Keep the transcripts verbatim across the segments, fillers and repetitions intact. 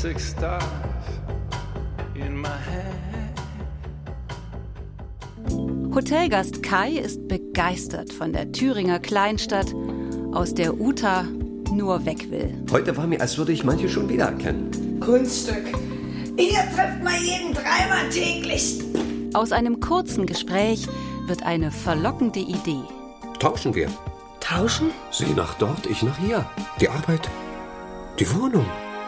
six stars in my hand. Hotelgast Kai ist begeistert von der Thüringer Kleinstadt, aus der Uta nur weg will. Heute war mir, als würde ich manche schon wiedererkennen. Kunststück. Hier trifft man jeden dreimal täglich. Aus einem kurzen Gespräch wird eine verlockende Idee. Tauschen wir. Tauschen? Sie nach dort, ich nach hier. Die Arbeit, die Wohnung.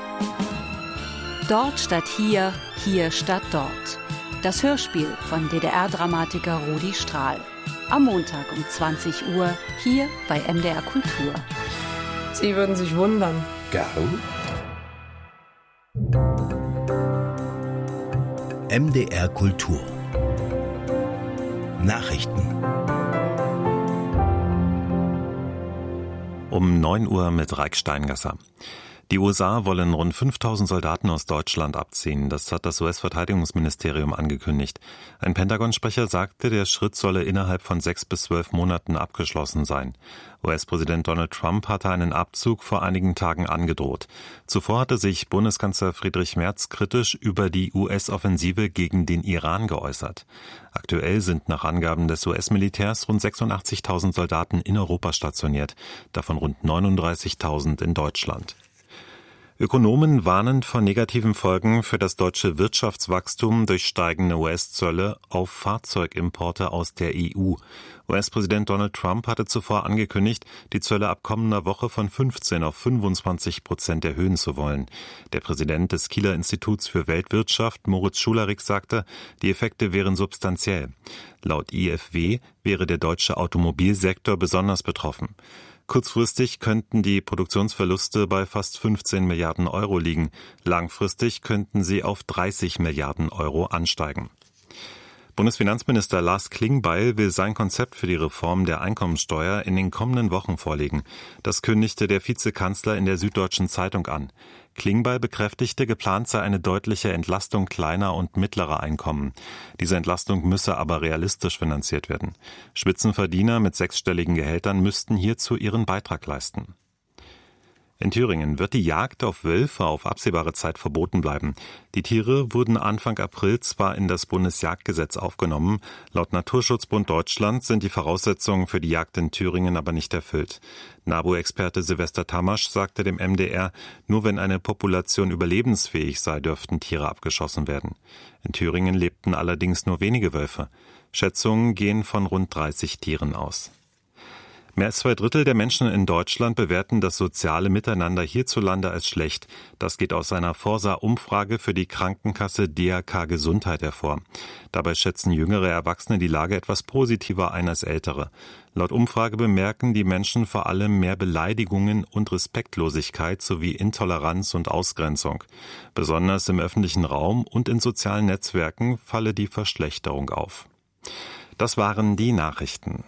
Dort statt hier, hier statt dort. Das Hörspiel von D D R-Dramatiker Rudi Strahl. Am Montag um zwanzig Uhr hier bei M D R Kultur. Sie würden sich wundern. Gern. M D R Kultur. Nachrichten. Um neun Uhr mit Reik Steingasser. Die U S A wollen rund fünftausend Soldaten aus Deutschland abziehen. Das hat das U S-Verteidigungsministerium angekündigt. Ein Pentagon-Sprecher sagte, der Schritt solle innerhalb von sechs bis zwölf Monaten abgeschlossen sein. U S-Präsident Donald Trump hatte einen Abzug vor einigen Tagen angedroht. Zuvor hatte sich Bundeskanzler Friedrich Merz kritisch über die U S-Offensive gegen den Iran geäußert. Aktuell sind nach Angaben des U S-Militärs rund sechsundachtzigtausend Soldaten in Europa stationiert, davon rund neununddreißigtausend in Deutschland. Ökonomen warnen vor negativen Folgen für das deutsche Wirtschaftswachstum durch steigende U S-Zölle auf Fahrzeugimporte aus der E U. U S-Präsident Donald Trump hatte zuvor angekündigt, die Zölle ab kommender Woche von fünfzehn auf fünfundzwanzig Prozent erhöhen zu wollen. Der Präsident des Kieler Instituts für Weltwirtschaft, Moritz Schularik, sagte, die Effekte wären substanziell. Laut I F W wäre der deutsche Automobilsektor besonders betroffen. Kurzfristig könnten die Produktionsverluste bei fast fünfzehn Milliarden Euro liegen. Langfristig könnten sie auf dreißig Milliarden Euro ansteigen. Bundesfinanzminister Lars Klingbeil will sein Konzept für die Reform der Einkommensteuer in den kommenden Wochen vorlegen. Das kündigte der Vizekanzler in der Süddeutschen Zeitung an. Klingbeil bekräftigte, geplant sei eine deutliche Entlastung kleiner und mittlerer Einkommen. Diese Entlastung müsse aber realistisch finanziert werden. Spitzenverdiener mit sechsstelligen Gehältern müssten hierzu ihren Beitrag leisten. In Thüringen wird die Jagd auf Wölfe auf absehbare Zeit verboten bleiben. Die Tiere wurden Anfang April zwar in das Bundesjagdgesetz aufgenommen, laut Naturschutzbund Deutschland sind die Voraussetzungen für die Jagd in Thüringen aber nicht erfüllt. NABU-Experte Silvester Tamasch sagte dem M D R, nur wenn eine Population überlebensfähig sei, dürften Tiere abgeschossen werden. In Thüringen lebten allerdings nur wenige Wölfe. Schätzungen gehen von rund dreißig Tieren aus. Mehr als zwei Drittel der Menschen in Deutschland bewerten das soziale Miteinander hierzulande als schlecht. Das geht aus einer Forsa-Umfrage für die Krankenkasse D R K Gesundheit hervor. Dabei schätzen jüngere Erwachsene die Lage etwas positiver ein als ältere. Laut Umfrage bemerken die Menschen vor allem mehr Beleidigungen und Respektlosigkeit sowie Intoleranz und Ausgrenzung. Besonders im öffentlichen Raum und in sozialen Netzwerken falle die Verschlechterung auf. Das waren die Nachrichten.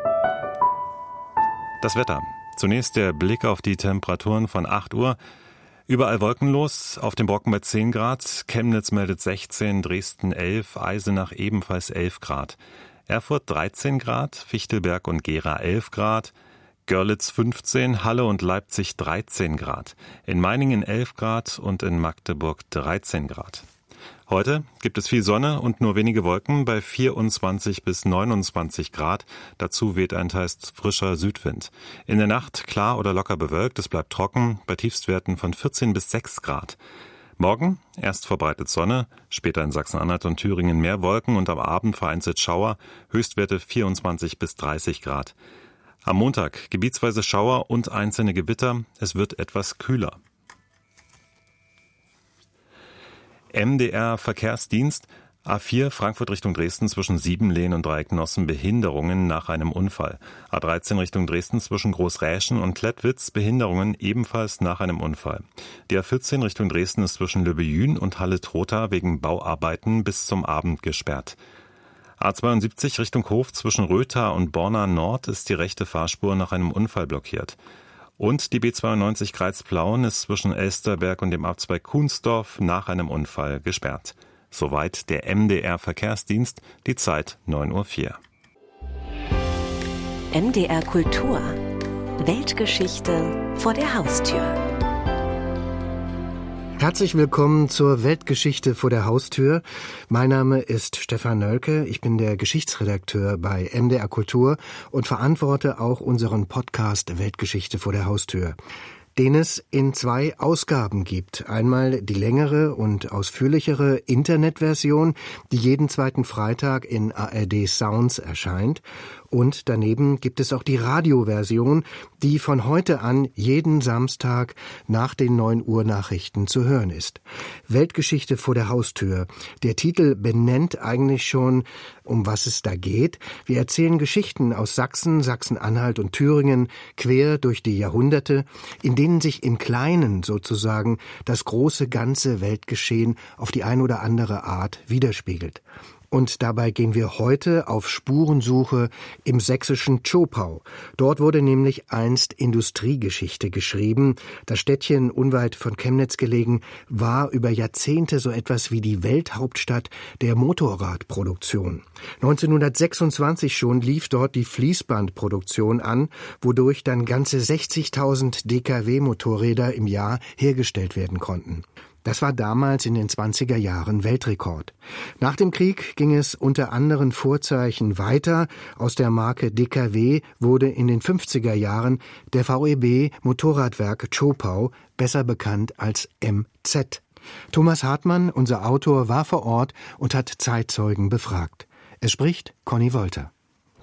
Das Wetter. Zunächst der Blick auf die Temperaturen von acht Uhr. Überall wolkenlos, auf dem Brocken bei zehn Grad, Chemnitz meldet sechzehn, Dresden elf, Eisenach ebenfalls elf Grad. Erfurt dreizehn Grad, Fichtelberg und Gera elf Grad, Görlitz fünfzehn, Halle und Leipzig dreizehn Grad, in Meiningen elf Grad und in Magdeburg dreizehn Grad. Heute gibt es viel Sonne und nur wenige Wolken bei vierundzwanzig bis neunundzwanzig Grad. Dazu weht ein teils frischer Südwind. In der Nacht klar oder locker bewölkt, es bleibt trocken, bei Tiefstwerten von vierzehn bis sechs Grad. Morgen erst verbreitet Sonne, später in Sachsen-Anhalt und Thüringen mehr Wolken und am Abend vereinzelt Schauer, Höchstwerte vierundzwanzig bis dreißig Grad. Am Montag gebietsweise Schauer und einzelne Gewitter, es wird etwas kühler. M D R Verkehrsdienst, A vier Frankfurt Richtung Dresden zwischen Siebenlehn und Dreiecknossen Behinderungen nach einem Unfall. A dreizehn Richtung Dresden zwischen Großräschen und Klettwitz Behinderungen ebenfalls nach einem Unfall. Die A vierzehn Richtung Dresden ist zwischen Löbejün und Halle-Trotha wegen Bauarbeiten bis zum Abend gesperrt. A zweiundsiebzig Richtung Hof zwischen Rötha und Borna Nord ist die rechte Fahrspur nach einem Unfall blockiert. Und die B zweiundneunzig Kreuz-Plauen ist zwischen Elsterberg und dem Abzweig Kuhnsdorf nach einem Unfall gesperrt. Soweit der M D R Verkehrsdienst, die Zeit neun Uhr vier. M D R Kultur. Weltgeschichte vor der Haustür. Herzlich willkommen zur Weltgeschichte vor der Haustür. Mein Name ist Stefan Nölke. Ich bin der Geschichtsredakteur bei M D R Kultur und verantworte auch unseren Podcast Weltgeschichte vor der Haustür, den es in zwei Ausgaben gibt. Einmal die längere und ausführlichere Internetversion, die jeden zweiten Freitag in A R D Sounds erscheint. Und daneben gibt es auch die Radioversion, die von heute an jeden Samstag nach den neun Uhr Nachrichten zu hören ist. Weltgeschichte vor der Haustür. Der Titel benennt eigentlich schon, um was es da geht. Wir erzählen Geschichten aus Sachsen, Sachsen-Anhalt und Thüringen quer durch die Jahrhunderte, in denen sich im Kleinen sozusagen das große ganze Weltgeschehen auf die ein oder andere Art widerspiegelt. Und dabei gehen wir heute auf Spurensuche im sächsischen Zschopau. Dort wurde nämlich einst Industriegeschichte geschrieben. Das Städtchen, unweit von Chemnitz gelegen, war über Jahrzehnte so etwas wie die Welthauptstadt der Motorradproduktion. neunzehnhundertsechsundzwanzig schon lief dort die Fließbandproduktion an, wodurch dann ganze sechzigtausend D K W-Motorräder im Jahr hergestellt werden konnten. Das war damals in den zwanziger Jahren Weltrekord. Nach dem Krieg ging es unter anderen Vorzeichen weiter. Aus der Marke D K W wurde in den fünfziger Jahren der V E B Motorradwerk Zschopau, besser bekannt als M Z. Thomas Hartmann, unser Autor, war vor Ort und hat Zeitzeugen befragt. Es spricht Conny Wolter.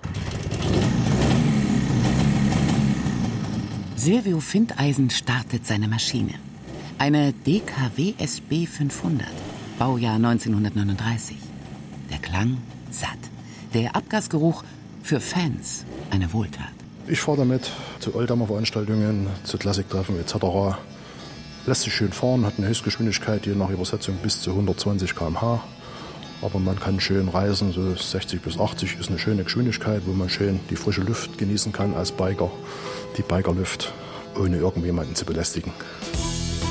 Silvio Findeisen startet seine Maschine. Eine D K W S B fünfhundert, Baujahr neunzehnhundertneununddreißig. Der Klang satt. Der Abgasgeruch für Fans eine Wohltat. Ich fahre damit zu Oldtimer-Veranstaltungen, zu Klassiktreffen et cetera. Lässt sich schön fahren, hat eine Höchstgeschwindigkeit, je nach Übersetzung bis zu hundertzwanzig Kilometer pro Stunde. Aber man kann schön reisen, so sechzig bis achtzig ist eine schöne Geschwindigkeit, wo man schön die frische Luft genießen kann als Biker. Die Bikerluft, ohne irgendjemanden zu belästigen.